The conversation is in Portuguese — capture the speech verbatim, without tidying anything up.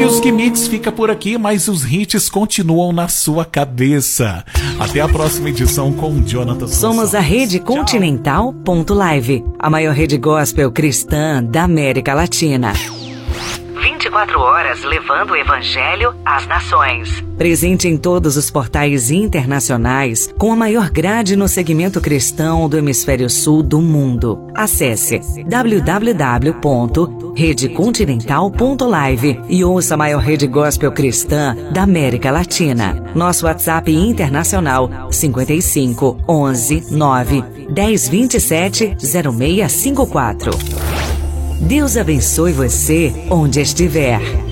Music Mix fica por aqui, mas os hits continuam na sua cabeça. Até a próxima edição com Jonathan Gonçalves. Somos a Rede Continental ponto live, a maior rede gospel cristã da América Latina. vinte e quatro horas levando o Evangelho às nações. Presente em todos os portais internacionais, com a maior grade no segmento cristão do hemisfério sul do mundo. Acesse w w w ponto rede continental ponto live e ouça a maior rede gospel cristã da América Latina. Nosso WhatsApp internacional cinquenta e cinco, onze, nove, dez, vinte e sete, zero seis cinco quatro. Deus abençoe você onde estiver.